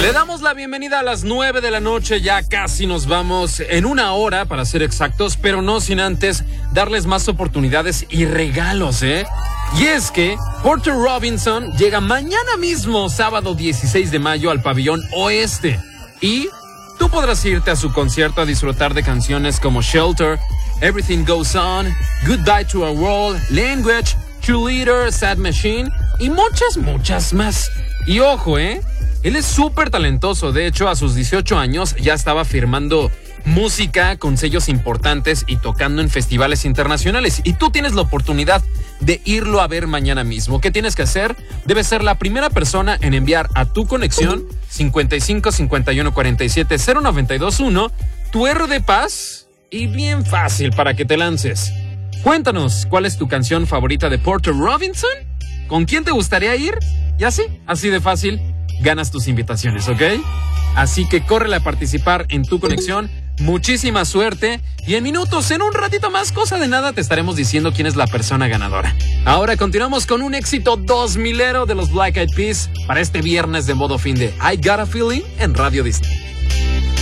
Le damos la bienvenida a las 9 de la noche, ya casi nos vamos en una hora para ser exactos, pero no sin antes darles más oportunidades y regalos, ¿eh? Y es que Porter Robinson llega mañana mismo, sábado 16 de mayo, al Pabellón Oeste. Y tú podrás irte a su concierto a disfrutar de canciones como Shelter, Everything Goes On, Goodbye to Our World, Language, Cheerleader, Sad Machine y muchas más. Y ojo, él es súper talentoso. De hecho, a sus 18 años ya estaba firmando música con sellos importantes y tocando en festivales internacionales. Y tú tienes la oportunidad de irlo a ver mañana mismo. ¿Qué tienes que hacer? Debes ser la primera persona en enviar a tu conexión 55 51 47 0921 tu R de paz y bien fácil para que te lances. Cuéntanos, ¿cuál es tu canción favorita de Porter Robinson? ¿Con quién te gustaría ir? Y así de fácil, ganas tus invitaciones, ¿ok? Así que córrele a participar en tu conexión. Muchísima suerte. Y en minutos, en un ratito más, cosa de nada, te estaremos diciendo quién es la persona ganadora. Ahora continuamos con un éxito 2000ero de los Black Eyed Peas para este viernes de modo fin de I Got a Feeling en Radio Disney.